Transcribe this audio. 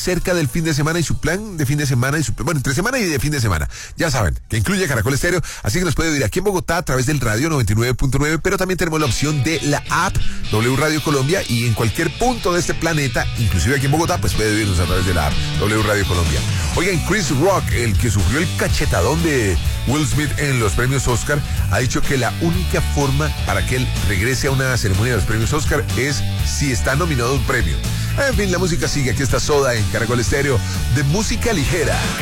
cerca del fin de semana y su plan de fin de semana bueno, entre semana y de fin de semana. Ya saben, que incluye Caracol Estéreo, así que nos puede oír aquí en Bogotá a través del radio 99.9, pero también tenemos la opción de la app W Radio Colombia y en cualquier punto de este planeta, inclusive aquí en Bogotá, pues puede oírnos a través de la app W Radio Colombia. Oigan, Chris Rock, el que sufrió el cachetadón de Will Smith en los premios Oscar, ha dicho que la única forma para que él regrese a una ceremonia de los premios Oscar es si está nominado a un premio. En fin, la música sigue. Aquí está Soda en Caracol Estéreo de música ligera.